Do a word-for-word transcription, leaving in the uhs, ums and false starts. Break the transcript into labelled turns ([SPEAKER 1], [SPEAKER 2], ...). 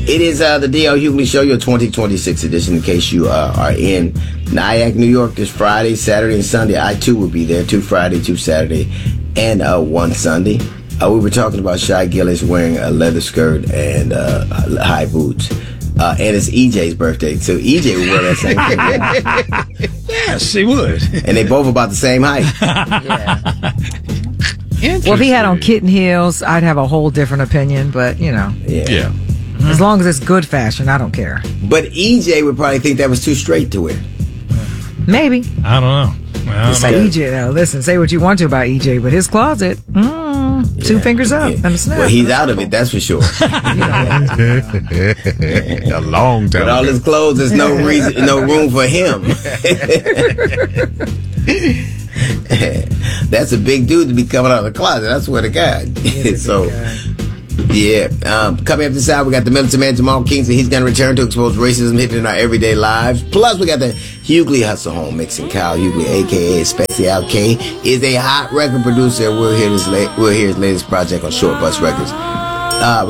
[SPEAKER 1] It is uh, the D L Hughley Show, your twenty twenty-six edition, in case you uh, are in Nyack, New York, this Friday, Saturday, and Sunday. I, too, will be there. Two Friday, two Saturday, and uh, one Sunday. Uh, we were talking about Shy Gillis wearing a leather skirt and uh, high boots. Uh, and it's E J's birthday, so E J would wear that same thing.
[SPEAKER 2] Yes, he would.
[SPEAKER 1] And they both about the same height.
[SPEAKER 3] Yeah. Well, if he had on kitten heels, I'd have a whole different opinion, but, you know.
[SPEAKER 1] Yeah.
[SPEAKER 2] Yeah.
[SPEAKER 3] As long as it's good fashion, I don't care.
[SPEAKER 1] But E J would probably think that was too straight to wear.
[SPEAKER 3] Maybe.
[SPEAKER 2] I don't know. I don't know.
[SPEAKER 3] E J, though, listen, say what you want to about E J, but his closet, mm, yeah. two fingers up yeah. and a snap.
[SPEAKER 1] Well, he's out of it, that's for sure.
[SPEAKER 4] A long time.
[SPEAKER 1] With all his clothes, there's no reason, no room for him. That's a big dude to be coming out of the closet. I swear to God. So, yeah. Um, coming up this hour, we got the Militant Man Jamal Kingsley. He's going to return to expose racism hidden in our everyday lives. Plus, we got the Hughley Hustle Home mixing. Kyle Hughley, a k a. Special K, is a hot record producer. We'll hear his, la- we'll hear his latest project on Short Bus Records. Uh,